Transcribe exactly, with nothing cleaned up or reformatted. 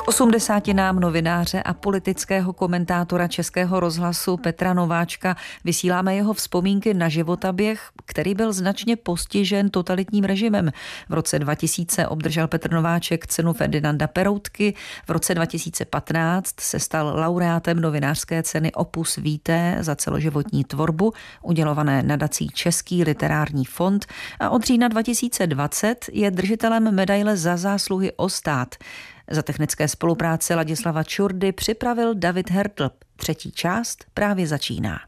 Osmdesátinám novináře a politického komentátora Českého rozhlasu Petra Nováčka vysíláme jeho vzpomínky na životaběh, který byl značně postižen totalitním režimem. V roce dva tisíce obdržel Petr Nováček cenu Ferdinanda Peroutky, v roce dva tisíce patnáct se stal laureátem novinářské ceny Opus Vitae za celoživotní tvorbu, udělované nadací Český literární fond, a od října dva tisíce dvacet je držitelem medaile za zásluhy o stát. Za technické spolupráce Ladislava Čurdy připravil David Hertl. Třetí část právě začíná.